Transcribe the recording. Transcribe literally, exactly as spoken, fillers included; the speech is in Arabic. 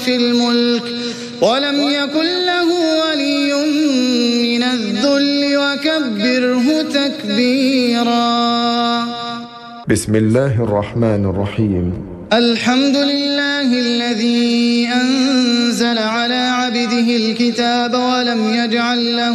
في الملك ولم يكن له ولي من الذل وكبره تكبيرا. بسم الله الرحمن الرحيم. الحمد لله الذي أنزل على عبده الكتاب ولم يجعل له